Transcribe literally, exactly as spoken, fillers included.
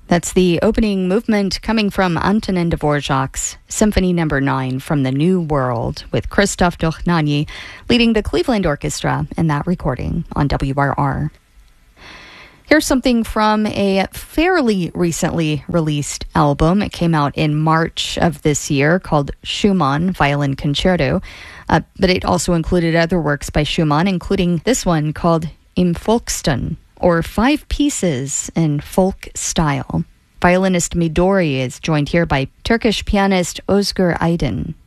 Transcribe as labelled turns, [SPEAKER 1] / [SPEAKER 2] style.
[SPEAKER 1] That's the opening movement coming from Antonin Dvorak's Symphony Number nine from the New World, with Christoph Dochnani leading the Cleveland Orchestra in that recording on W R R. Here's something from a fairly recently released album. It came out in March of this year, called Schumann Violin Concerto, uh, but it also included other works by Schumann, including this one called Im Folkston, or Five Pieces in Folk Style. Violinist Midori is joined here by Turkish pianist Özgür Aydın.